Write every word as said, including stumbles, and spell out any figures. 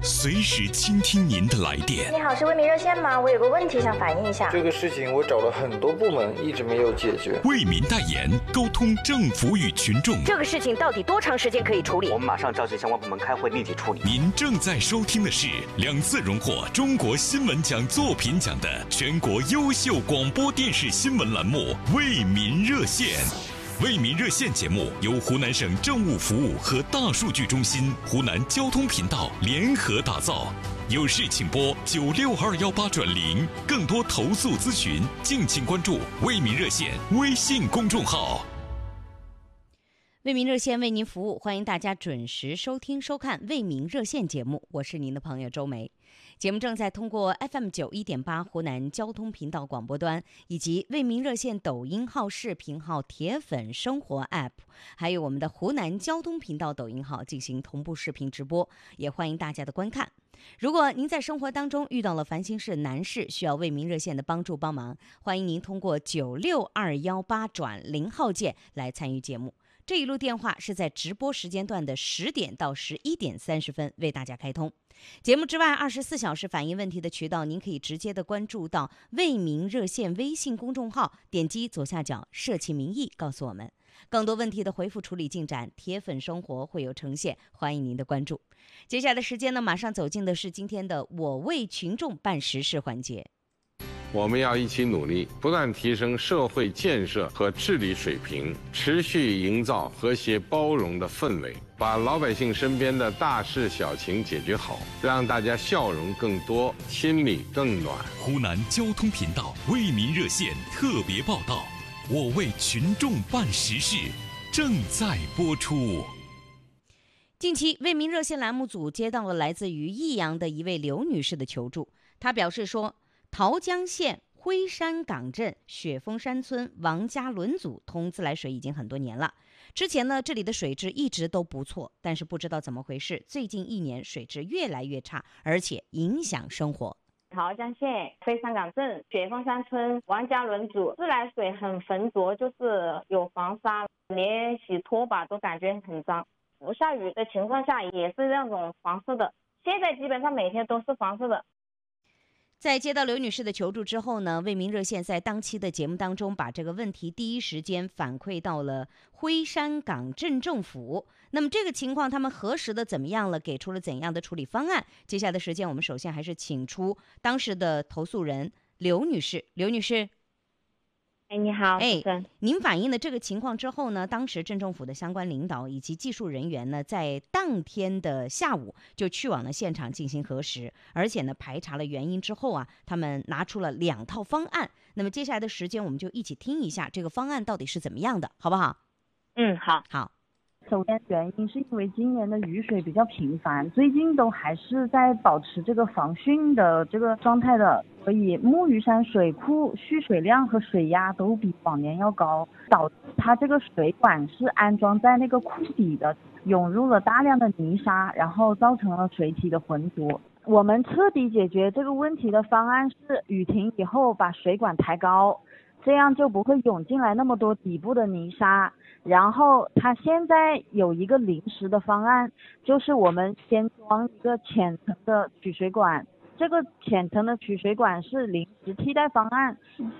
随时倾听您的来电。 你好，是为民热线吗？我有个问题想反映一下。 这个事情我找了很多部门，一直没有解决。 为民代言，沟通政府与群众。 这个事情到底多长时间可以处理？ 我们马上召集相关部门开会，立即处理。 您正在收听的是两次荣获中国新闻奖作品奖的全国优秀广播电视新闻栏目《为民热线》。为民热线节目由湖南省政务服务和大数据中心、湖南交通频道联合打造。有事请拨九六二幺八转零，更多投诉咨询，敬请关注为民热线微信公众号。 为民热线为您服务，欢迎大家准时收听收看为民热线节目，我是您的朋友周梅。节目正在通过 F M 九一点八湖南交通频道广播端，以及为民热线抖音号、视频号、铁粉生活 App， 还有我们的湖南交通频道抖音号进行同步视频直播，也欢迎大家的观看。如果您在生活当中遇到了烦心事难事，需要为民热线的帮助帮忙，欢迎您通过九六二幺八转零号键来参与节目。这一路电话是在直播时间段的十点到十一点三十分为大家开通。节目之外，二十四小时反映问题的渠道，您可以直接的关注到为民热线微信公众号，点击左下角社企民意告诉我们。更多问题的回复处理进展，铁粉生活会有呈现，欢迎您的关注。接下来的时间呢，马上走进的是今天的我为群众办实事环节。 我们要一起努力，不断提升社会建设和治理水平，持续营造和谐包容的氛围，把老百姓身边的大事小情解决好，让大家笑容更多，心里更暖。 湖南交通频道为民热线特别报道，我为群众办实事，正在播出。 近期为民热线栏目组接到了来自于益阳的一位刘女士的求助，她表示说，桃江县辉山岗镇雪峰山村王家轮组通自来水已经很多年了，之前呢这里的水质一直都不错，但是不知道怎么回事，最近一年水质越来越差，而且影响生活。 桃江县辉山岗镇雪峰山村王家轮组自来水很浑浊，就是有黄沙，连洗拖把都感觉很脏，不下雨的情况下也是那种黄色的，现在基本上每天都是黄色的。 在接到刘女士的求助之后呢，为民热线在当期的节目当中把这个问题第一时间反馈到了辉山岗镇政府。那么这个情况他们核实的怎么样了，给出了怎样的处理方案？接下来的时间我们首先还是请出当时的投诉人刘女士。刘女士， 哎，你好， 哎，您反映的这个情况之后呢，当时镇政府的相关领导以及技术人员呢，在当天的下午就去往了现场进行核实，而且呢排查了原因之后啊，他们拿出了两套方案。那么接下来的时间，我们就一起听一下这个方案到底是怎么样的，好不好？ 嗯，好， 好。 首先原因是因为今年的雨水比较频繁，最近都还是在保持这个防汛的这个状态的，所以木鱼山水库蓄水量和水压都比往年要高，导致它这个水管是安装在那个库底的，涌入了大量的泥沙，然后造成了水体的浑浊。我们彻底解决这个问题的方案是雨停以后把水管抬高，这样就不会涌进来那么多底部的泥沙。然后它现在有一个临时的方案，就是我们先装一个浅层的取水管，这个浅层的取水管是临时替代方案。